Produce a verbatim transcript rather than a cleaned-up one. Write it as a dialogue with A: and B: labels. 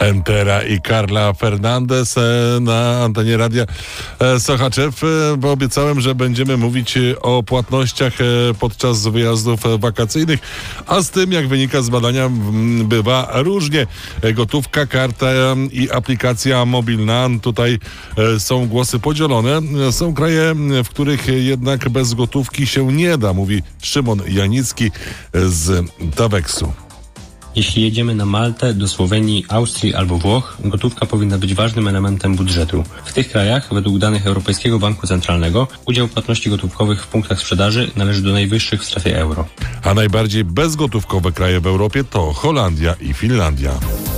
A: Entera i Carla Fernandez na antenie Radia Sochaczew, bo obiecałem, że będziemy mówić o płatnościach podczas wyjazdów wakacyjnych, a z tym, jak wynika z badania, bywa różnie. Gotówka, karta i aplikacja mobilna. Tutaj są głosy podzielone. Są kraje, w których jednak bez gotówki się nie da, mówi Szymon Janicki z Taweksu.
B: Jeśli jedziemy na Maltę, do Słowenii, Austrii albo Włoch, gotówka powinna być ważnym elementem budżetu. W tych krajach, według danych Europejskiego Banku Centralnego, udział płatności gotówkowych w punktach sprzedaży należy do najwyższych w strefie euro.
A: A najbardziej bezgotówkowe kraje w Europie to Holandia i Finlandia.